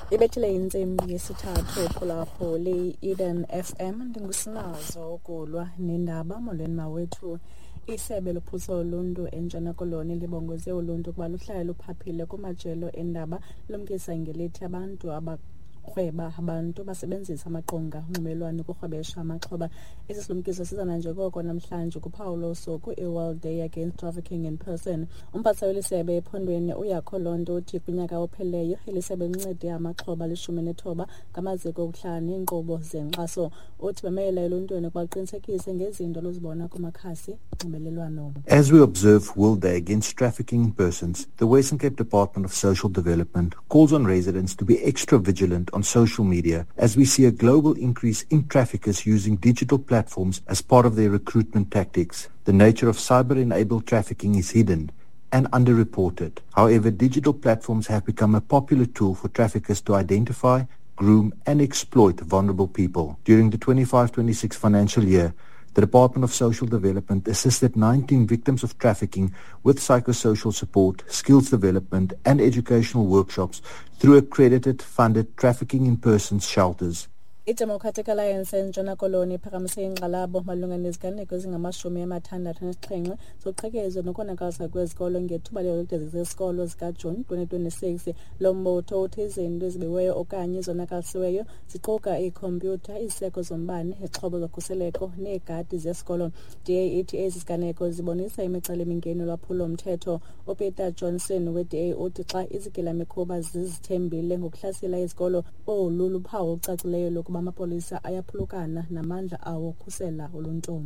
Ibethile insimbi yesithathu phulapo le Eden FM ndingusinazo kulwa nendaba molweni mawethu. Isebe lophuhliso loluntu eNtshona Koloni libongoze uluntu kuba luhlale luphaphile kumajelo endaba lomkisa ngelithi abantu abantu basebenzisa amaqonga onxibelelwano ukurhwebesha amaxhoba. Esi silumkiso sizana njengoko namhlanje kuphawu usuku i-World Day Against Trafficking in Person. Umphathiswa welisebe ephondweni uyakho loo nto uthi kunyaka opheleyo ilisebe lincede amaxhoba 19 ngamaziko okuhlala neenkqubo zenkxaso. Uthi bamela eluntwini ukuba luqinisekise ngezinto luzibona kumakhasi onxibelelwano. As we observe World Day Against Trafficking in Persons, the Western Cape Department of Social Development calls on residents to be extra vigilant on social media as we see a global increase in traffickers using digital platforms as part of their recruitment tactics. The nature of cyber-enabled trafficking is hidden and underreported. However, digital platforms have become a popular tool for traffickers to identify, groom and exploit vulnerable people. During the 25-26 financial year, the Department of Social Development assisted 19 victims of trafficking with psychosocial support, skills development and educational workshops through accredited, funded trafficking in persons shelters. I-Democratic Alliance eNtshona Koloni iphakamise ingxalabo malunga neziganeko ezingama-67 zoqhekezo nokonakalisa kwezikolo ngethuba leeholide zesikolo zikaJuni 2026. Lo mbutho uthi izinto ezibiweyo okanye ezonakalisiweyo ziquka iikhompyutha, iziseko zombane, izixhobo zokhuseleko neegadi zesikolo. DA ithi ezi ziganeko zibonisa imiceli-mingeni lwaphulo-mthetho. uPeter Johnson we-DA uthi xa izigilamikhuba zizithembile ngokuhlasela izikolo olu luphawu olucacileyo lokuba amapolisa ayaphulukana namandla awo okhusela uluntu.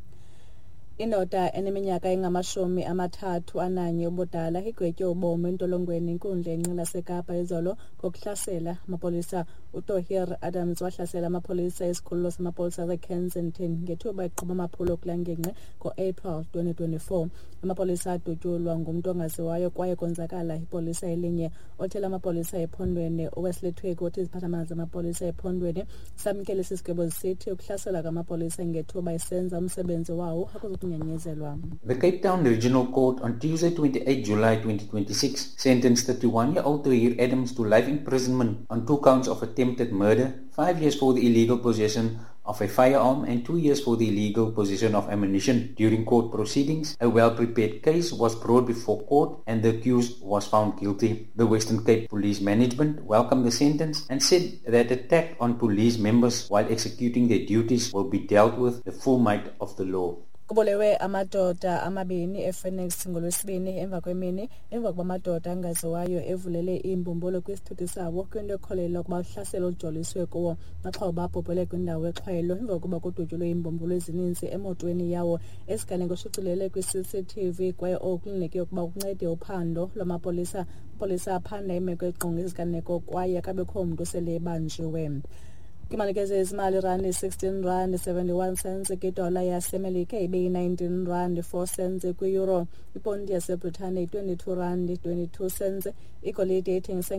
Indoda eneminyaka engama-31 ubudala igwetywe ubomi entolongweni inkundla enqila seKapa izolo ngokuhlasela amapolisa. uTohir Adams wahlasela amapolisa esikhululo samapolisa seKensington ngethuba eqhuba amaphulo kulangengqe ngo-April 2024. Amapolisa adutyulwa ngumntu ongaziwayo kwaye konzakala ipolisa elinye. Othela amapolisa ephondweni owesilethweki othi iziphathamandla zamapolisa ephondweni samkele isigwebo zisithi ukuhlasela kwamapolisa ngethuba esenza umsebenzi wawo akuzukunyanyezelwa. The Cape Town Regional Court on Tuesday 28 July 2026 sentenced 31-year-old Tohir Adams to life imprisonment on 2 counts of attempted murder, 5 years for the illegal possession of a firearm and 2 years for the illegal possession of ammunition. During court proceedings, a well-prepared case was brought before court and the accused was found guilty. The Western Cape Police Management welcomed the sentence and said that attack on police members while executing their duties will be dealt with the full might of the law. Kubolewe amadoda amabini ePhoenix ngolwesibini emva kuba amadoda angaziwayo evulele imbumbulu kwisithuthi sabo kwinto ekholela ukuba uhlaselo olujoliswe kuwo maxhoba abhubhele kwindawo exhwayelo emva kuba kudutyulwe imbumbulu ezininzi emotweni yawo. Esiganeko shicilele kwi-CCTV kwaye okulinike ukuba kuncede uphando lwamapolisa. Amapolisa aphanda imeko eqonga iziganeko kwaye akabekho mntu sele ebanjiwe. Imalike zezimali rand 16 rand 71 cents kwidola yasemelika ibe 19 rand 4 cents kwi-euro. Iponti yaseBritane 22 rand 22 cents. Igolide ithengise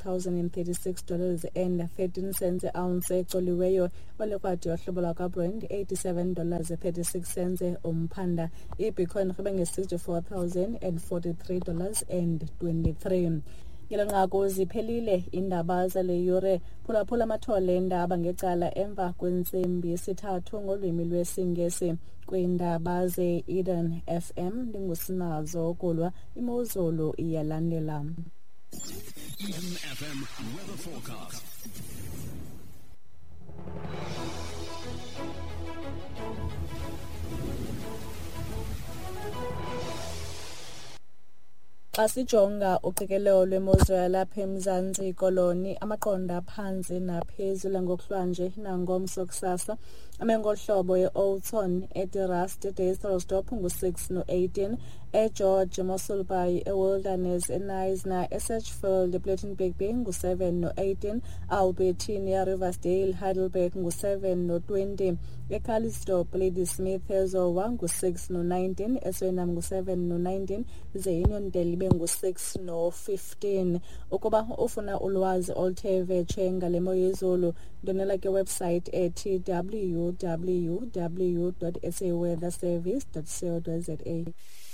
$4,036 and 13 cents ounce ecoliweyo. Olekwadi yohlobo lwakaBrent $87.36 umphanda. Ibitcoin ibe $64,043 and 23. Ngelonqaku ziphelile indaba zale yure. Phulaphula amathole endaba ngecala emva kwentsimbi yesithathu ngolwimi lwesiNgesi kwiindaba ze-Eden FM. Ndingusinazo kulwa imozulu iyalandela. Eden FM weather forecast. Xa sijonga uqikelelo lwemozulu yalapha eMzantsi Koloni, amaqonda aphansi naphezulu ngokuhlwanje nangomso kusasa. Amengohlobo e-Oudtshoorn, eDirrast, eDaystroop ngu-6 no-18, eGeorge, Moselbaai, eWilderness, eNyasa, eSatchfield, ePlettenberg Bay ngu-7 no-18, Albertine, eRiversdale, Heidelberg ngu-7 no-20, eCalistope, Ladysmith, eZowa ngu-6 no-19, eSwellendam ngu-7 no-19, ze-Uniondale ibe ngu-6 no-15. Ukuba ufuna ulwazi oluthe vetshe ngale mo yezulu, ndonela ke website ethi www.saweatherservice.co.za.